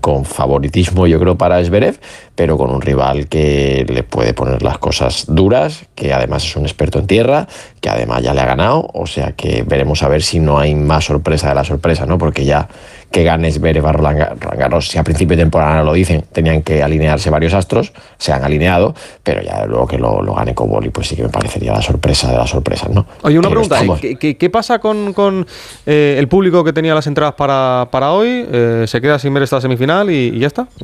con favoritismo, yo creo, para Zverev, pero con un rival que le puede poner las cosas duras, que además es un experto en tierra, que además ya le ha ganado, o sea que veremos a ver si no hay más sorpresa de la sorpresa, ¿no? Porque ya que gane Zverev a Roland Garros, si a principio de temporada lo dicen, tenían que alinearse varios astros, se han alineado, pero ya luego que lo gane Cobolli, pues sí que me parecería la sorpresa de las sorpresas, ¿no? Oye, una pregunta, ¿qué pasa con el público que tenía las entradas para hoy? ¿Se queda sin ver esta semifinal y ya está?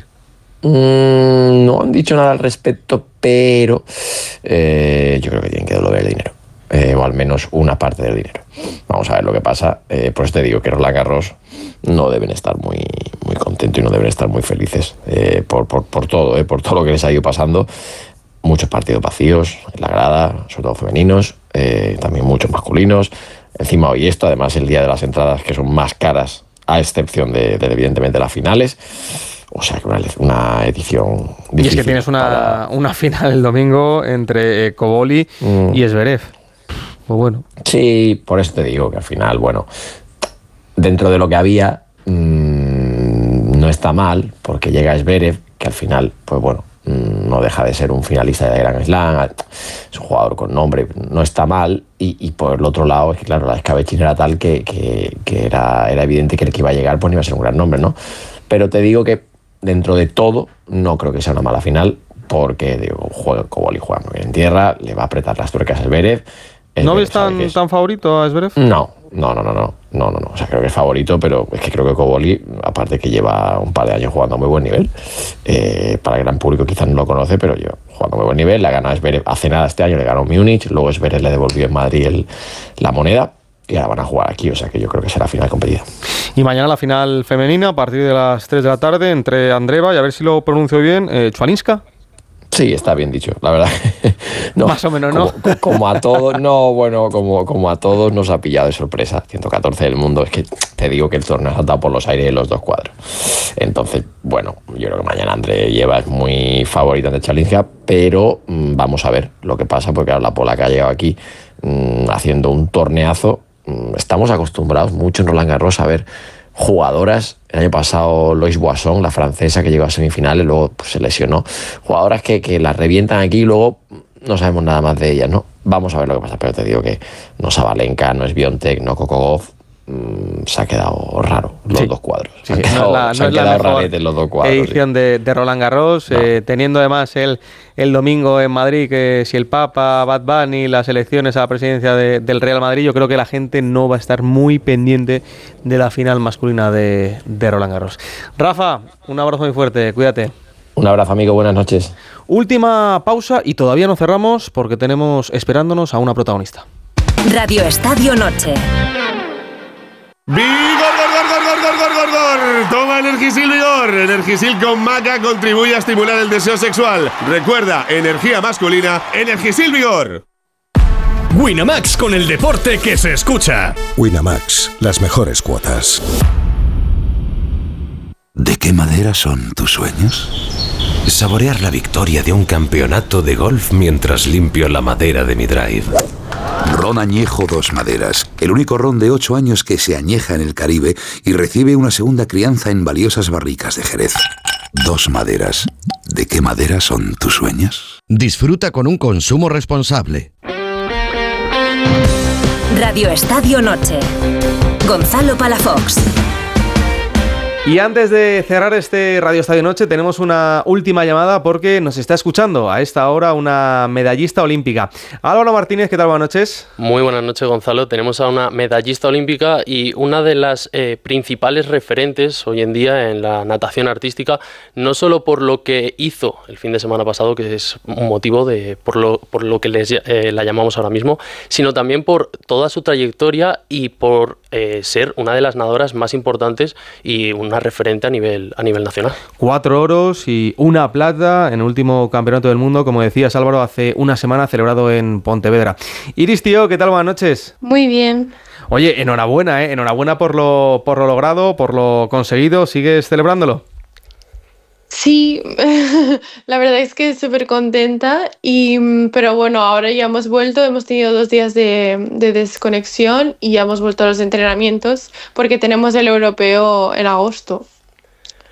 No han dicho nada al respecto, pero yo creo que tienen que devolver el dinero. O al menos una parte del dinero. Vamos a ver lo que pasa. Por eso te digo que Roland Garros no deben estar muy contentos y no deben estar muy felices por todo, por todo lo que les ha ido pasando. Muchos partidos vacíos en la grada, sobre todo femeninos, también muchos masculinos. Encima hoy esto, además el día de las entradas que son más caras, a excepción de evidentemente las finales. O sea que una edición difícil. Y es que tienes una final el domingo entre Cobolli y Zverev. Pues bueno. Sí, por eso te digo que al final, bueno, dentro de lo que había, no está mal, porque llega Zverev, que al final, pues bueno, no deja de ser un finalista de Grand Slam, es un jugador con nombre, no está mal, y por el otro lado, es que claro, la escabechina era tal que era evidente que el que iba a llegar pues no iba a ser un gran nombre, ¿no? Pero te digo que dentro de todo, no creo que sea una mala final, porque digo, Cobolli juega muy bien en tierra, le va a apretar las tuercas a Zverev. ¿No ves tan favorito a Zverev? No. O sea, creo que es favorito, pero es que creo que Cobolli, aparte que lleva un par de años jugando a muy buen nivel, para el gran público quizás no lo conoce, pero yo jugando a muy buen nivel, le ha ganado a Zverev hace nada este año, le ganó Múnich, luego Zverev le devolvió en Madrid la moneda, y ahora van a jugar aquí, o sea que yo creo que será final competida. Y mañana la final femenina a partir de las 3 de la tarde entre Andreeva, y a ver si lo pronuncio bien, Chualinska. Sí, está bien dicho, la verdad. No, más o menos, ¿no? Como a todos, como a todos nos ha pillado de sorpresa. 114 del mundo, es que te digo que el torneo ha saltado por los aires de los dos cuadros. Entonces, bueno, yo creo que mañana Andreeva es muy favorita de Chalinska, pero vamos a ver lo que pasa, porque ahora la polaca ha llegado aquí haciendo un torneazo. Estamos acostumbrados mucho en Roland Garros a ver jugadoras. El año pasado Lois Boisson, la francesa, que llegó a semifinales, luego pues, se lesionó. Jugadoras que las revientan aquí y luego no sabemos nada más de ellas, ¿no? Vamos a ver lo que pasa, pero te digo que no Sabalenka, no es Biontech, no Coco Gauff. Se ha quedado raro los dos cuadros. Sí, no es la mejor los dos cuadros, edición de Roland Garros, teniendo además el domingo en Madrid que si el Papa, Bad Bunny, las elecciones a la presidencia del Real Madrid, yo creo que la gente no va a estar muy pendiente de la final masculina de Roland Garros. Rafa, un abrazo muy fuerte, cuídate. Un abrazo, amigo, buenas noches. Última pausa y todavía no cerramos porque tenemos esperándonos a una protagonista. Radio Estadio Noche. ¡Vigor! Toma Energisil Vigor. Energisil con maca contribuye a estimular el deseo sexual. Recuerda, energía masculina, Energisil Vigor. Winamax, con el deporte que se escucha. Winamax, las mejores cuotas. ¿De qué madera son tus sueños? Saborear la victoria de un campeonato de golf mientras limpio la madera de mi drive. Ron Añejo Dos Maderas, el único ron de 8 años que se añeja en el Caribe y recibe una segunda crianza en valiosas barricas de Jerez. Dos Maderas. ¿De qué madera son tus sueños? Disfruta con un consumo responsable. Radio Estadio Noche. Gonzalo Palafox. Y antes de cerrar este Radio Estadio Noche tenemos una última llamada porque nos está escuchando a esta hora una medallista olímpica. Álvaro Martínez, ¿qué tal? Buenas noches. Muy buenas noches, Gonzalo. Tenemos a una medallista olímpica y una de las principales referentes hoy en día en la natación artística, no solo por lo que hizo el fin de semana pasado, que es un motivo por lo que la llamamos ahora mismo, sino también por toda su trayectoria y por ser una de las nadadoras más importantes y una referente a nivel nacional. 4 oros y 1 plata en el último campeonato del mundo, como decías, Álvaro, hace una semana celebrado en Pontevedra. Iris, tío, ¿qué tal? Buenas noches. Muy bien. Oye, enhorabuena, enhorabuena por lo logrado, por lo conseguido. ¿Sigues celebrándolo? Sí, la verdad es que súper contenta, pero bueno, ahora ya hemos vuelto, hemos tenido 2 días de desconexión y ya hemos vuelto a los entrenamientos porque tenemos el europeo en agosto.